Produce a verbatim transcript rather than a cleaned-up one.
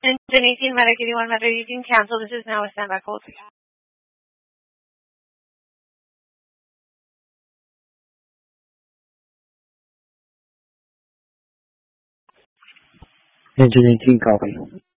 Engine eighteen, Medic eighty-one, Medic eighteen, cancel. This is now a standby code. Engine eighteen, copy.